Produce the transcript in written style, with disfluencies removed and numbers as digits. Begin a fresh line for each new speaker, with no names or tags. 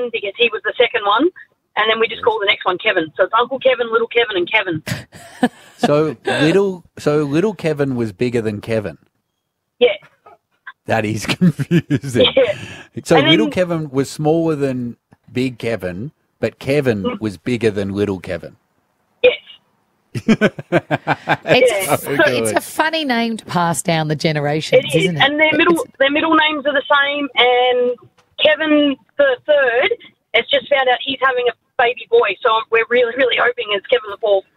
Kevin because he was the second one, and then we just call the next one Kevin. So it's Uncle Kevin, Little Kevin, and Kevin.
So little Kevin was bigger than Kevin.
Yeah.
That is confusing.
Yeah.
So
And then-
little Kevin was smaller than big Kevin, but Kevin was bigger than little Kevin.
Yes.
It's a funny name to pass down the generations,
It is,
isn't it?
and their middle names are the same. And Kevin the third has just found out he's having a baby boy, so we're really, really hoping it's Kevin the fourth.